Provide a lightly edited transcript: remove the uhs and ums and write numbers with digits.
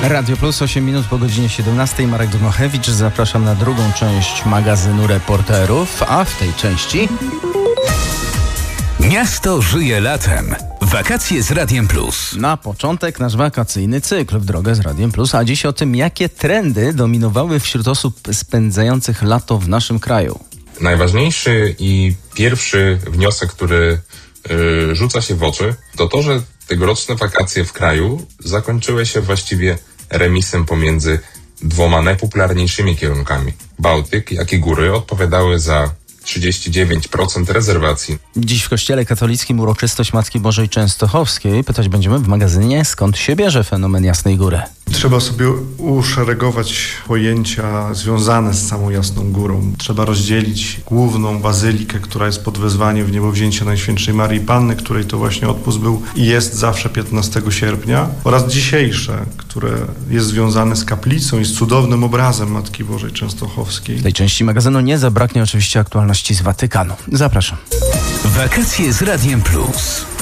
Radio Plus, 8 minut po godzinie 17. Marek Dmochewicz. Zapraszam na drugą część magazynu Reporterów, a w tej części... Miasto żyje latem. Wakacje z Radiem Plus. Na początek nasz wakacyjny cykl w drogę z Radiem Plus, a dziś o tym, jakie trendy dominowały wśród osób spędzających lato w naszym kraju. Najważniejszy i pierwszy wniosek, który rzuca się w oczy, to to, że tegoroczne wakacje w kraju zakończyły się właściwie remisem pomiędzy dwoma najpopularniejszymi kierunkami. Bałtyk, jak i góry odpowiadały za 39% rezerwacji. Dziś w Kościele Katolickim uroczystość Matki Bożej Częstochowskiej. Pytać będziemy w magazynie, skąd się bierze fenomen Jasnej Góry. Trzeba sobie uszeregować pojęcia związane z samą Jasną Górą. Trzeba rozdzielić główną bazylikę, która jest pod wezwaniem w niebowzięcia Najświętszej Maryi Panny, której to właśnie odpust był i jest zawsze 15 sierpnia, oraz dzisiejsze, które jest związane z kaplicą i z cudownym obrazem Matki Bożej Częstochowskiej. W tej części magazynu nie zabraknie oczywiście aktualności z Watykanu. Zapraszam. Wakacje z Radiem Plus.